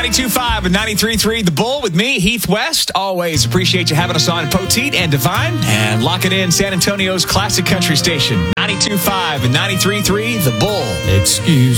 92.5 and 93.3 The Bull with me, Heath West. Always appreciate you having us on Poteet and Divine. And locking in San Antonio's classic country station, 92.5 and 93.3 The Bull. Excuse